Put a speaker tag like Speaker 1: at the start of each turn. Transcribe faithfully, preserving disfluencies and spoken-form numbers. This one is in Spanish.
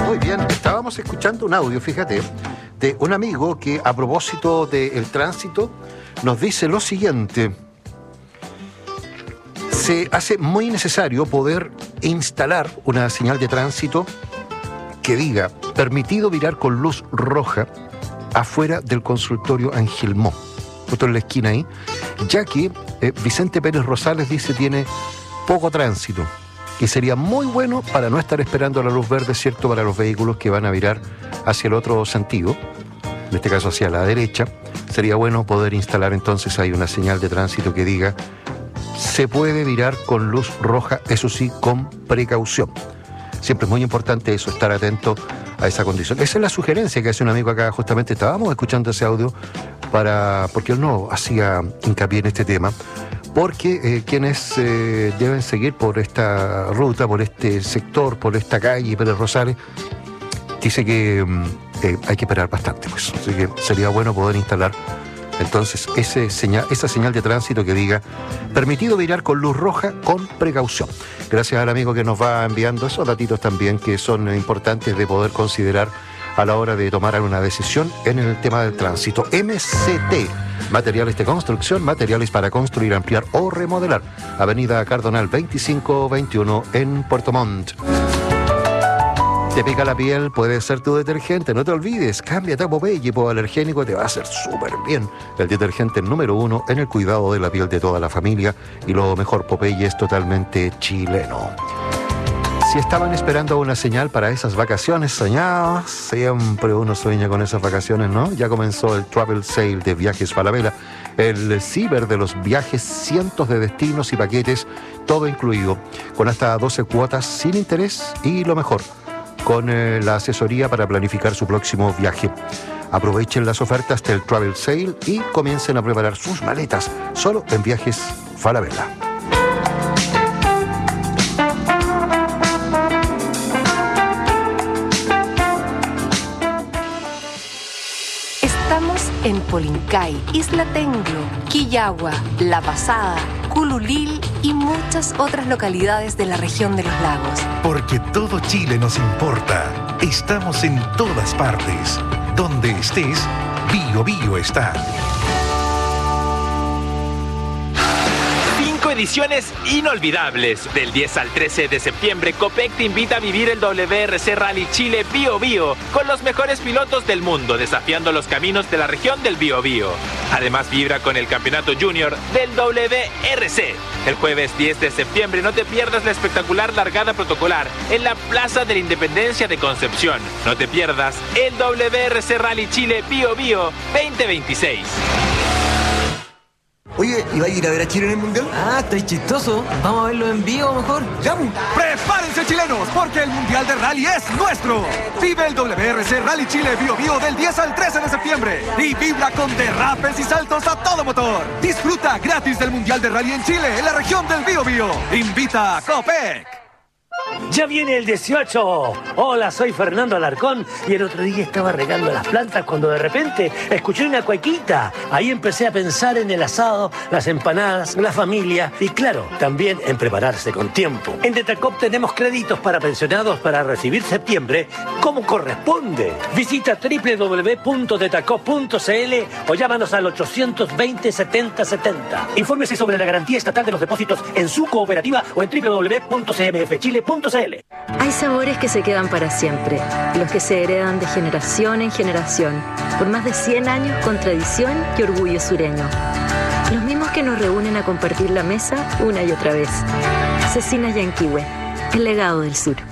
Speaker 1: Muy bien, estábamos escuchando un audio, fíjate, de un amigo que a propósito del tránsito nos dice lo siguiente. Se hace muy necesario poder instalar una señal de tránsito que diga permitido virar con luz roja afuera del consultorio Angelmó, justo en la esquina ahí, ya que eh, Vicente Pérez Rosales dice tiene poco tránsito y sería muy bueno para no estar esperando la luz verde, ¿cierto?, para los vehículos que van a virar hacia el otro sentido, en este caso hacia la derecha. Sería bueno poder instalar entonces ahí una señal de tránsito que diga se puede virar con luz roja, eso sí, con precaución. Siempre es muy importante eso, estar atento a esa condición. Esa es la sugerencia que hace un amigo acá, justamente estábamos escuchando ese audio, para porque él no hacía hincapié en este tema, porque eh, quienes eh, deben seguir por esta ruta, por este sector, por esta calle, Pérez Rosales, dice que eh, hay que esperar bastante, pues. Así que sería bueno poder instalar entonces ese señal, esa señal de tránsito que diga permitido virar con luz roja con precaución. Gracias al amigo que nos va enviando esos datitos también que son importantes de poder considerar a la hora de tomar alguna decisión en el tema del tránsito. M C T, materiales de construcción, materiales para construir, ampliar o remodelar. Avenida Cardonal veinticinco veintiuno en Puerto Montt. Te pica la piel, puede ser tu detergente, no te olvides, cámbiate a Popeye, hipoalergénico, te va a hacer súper bien. El detergente número uno en el cuidado de la piel de toda la familia, y lo mejor, Popeye es totalmente chileno. Si estaban esperando una señal para esas vacaciones soñadas, siempre uno sueña con esas vacaciones, ¿no? Ya comenzó el Travel Sale de Viajes Falabella, el ciber de los viajes, cientos de destinos y paquetes, todo incluido, con hasta doce cuotas sin interés y lo mejor, con eh, la asesoría para planificar su próximo viaje. Aprovechen las ofertas del Travel Sale y comiencen a preparar sus maletas solo en Viajes Falabella.
Speaker 2: Estamos en Polincay, Isla Tenglo, Quillagua, La Pasada, Cululil y muchas otras localidades de la región de los lagos.
Speaker 3: Porque todo Chile nos importa. Estamos en todas partes. Donde estés, Bio Bio está.
Speaker 4: Cinco ediciones inolvidables. Del diez al trece de septiembre, Copec te invita a vivir el W R C Rally Chile Bio Bio con los mejores pilotos del mundo, desafiando los caminos de la región del Bio Bio. Además, vibra con el campeonato junior del W R C. El jueves diez de septiembre no te pierdas la espectacular largada protocolar en la Plaza de la Independencia de Concepción. No te pierdas el W R C Rally Chile Bio Bio veinte veintiséis.
Speaker 5: Oye, ¿y va a ir a ver a Chile en el Mundial?
Speaker 6: Ah, está chistoso. Vamos a verlo en vivo mejor.
Speaker 5: ¡Ya!
Speaker 7: ¡Prepárense, chilenos! Porque el Mundial de Rally es nuestro. Vive el W R C Rally Chile Bio Bio del diez al trece de septiembre. Y vibra con derrapes y saltos a todo motor. Disfruta gratis del Mundial de Rally en Chile, en la región del Bio Bio. Invita a Copec.
Speaker 8: ¡Ya viene el dieciocho! Hola, soy Fernando Alarcón y el otro día estaba regando las plantas cuando de repente escuché una cuequita. Ahí empecé a pensar en el asado, las empanadas, la familia y claro, también en prepararse con tiempo. En Detacop tenemos créditos para pensionados para recibir septiembre como corresponde. Visita doble u doble u doble u punto detacop punto c l o llámanos al ochocientos veinte setenta setenta. Infórmese sobre la garantía estatal de los depósitos en su cooperativa o en doble u doble u doble u punto c m f chile punto c l.
Speaker 9: Hay sabores que se quedan para siempre, los que se heredan de generación en generación, por más de cien años con tradición y orgullo sureño. Los mismos que nos reúnen a compartir la mesa una y otra vez. Cecina Yanquihue, el legado del sur.